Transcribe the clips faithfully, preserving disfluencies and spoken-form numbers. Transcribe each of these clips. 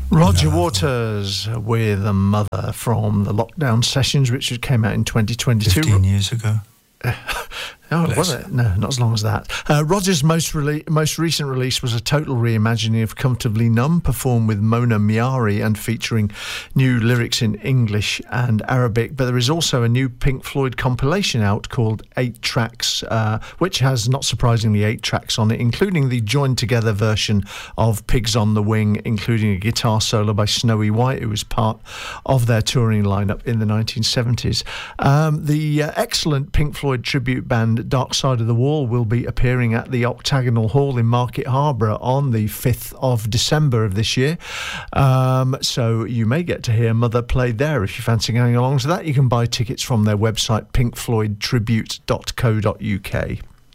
Roger Waters with a Mother from the Lockdown Sessions, which came out in twenty twenty-two. Fifteen years ago. Oh, Bless. Was it? No, not as long as that. Uh, Roger's most rele- most recent release was a total reimagining of Comfortably Numb, performed with Mona Miari and featuring new lyrics in English and Arabic. But there is also a new Pink Floyd compilation out called Eight Tracks, uh, which has, not surprisingly, eight tracks on it, including the joined-together version of Pigs on the Wing, including a guitar solo by Snowy White, who was part of their touring lineup in the nineteen seventies. Um, the uh, excellent Pink Floyd tribute band Dark Side of the Wall will be appearing at the Octagonal Hall in Market Harborough on the fifth of December of this year. Um, so you may get to hear Mother played there. If you fancy going along to that, you can buy tickets from their website, pink floyd tribute dot co dot uk.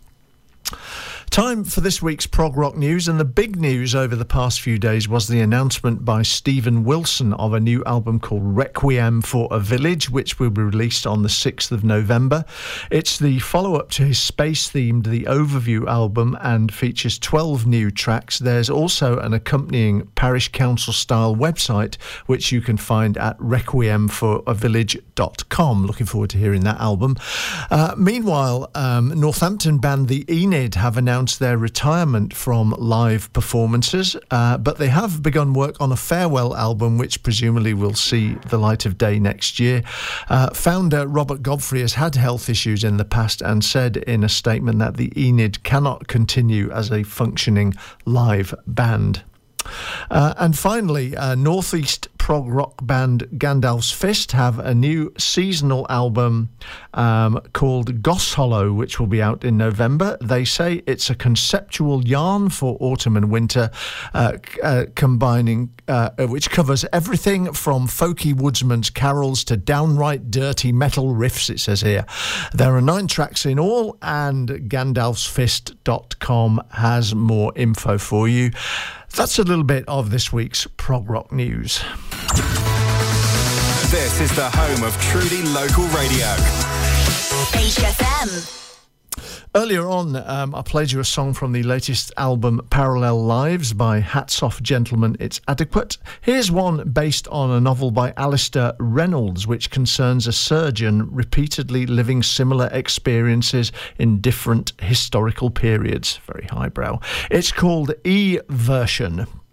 Time for this week's prog rock news, and the big news over the past few days was the announcement by Steven Wilson of a new album called Requiem for a Village, which will be released on the sixth of November. It's the follow-up to his space-themed The Overview album and features twelve new tracks. There's also an accompanying parish council-style website, which you can find at requiem for a village dot com. Looking forward to hearing that album. Uh, meanwhile, um, Northampton band The Enid have announced their retirement from live performances, uh, but they have begun work on a farewell album, which presumably will see the light of day next year. Uh, founder Robert Godfrey has had health issues in the past and said in a statement that the Enid cannot continue as a functioning live band. Uh, and finally, uh, Northeast prog rock band Gandalf's Fist have a new seasonal album um, called Goss Hollow, which will be out in November. They say it's a conceptual yarn for autumn and winter, uh, uh, combining uh, which covers everything from folky woodsman's carols to downright dirty metal riffs, it says here. There are nine tracks in all, and gandalfs fist dot com has more info for you. That's a little bit of this week's prog rock news. This is the home of truly local radio. H F M. Earlier on, um, I played you a song from the latest album Parallel Lives by Hats Off Gentlemen, It's Adequate. Here's one based on a novel by Alistair Reynolds, which concerns a surgeon repeatedly living similar experiences in different historical periods. Very highbrow. It's called E-Version.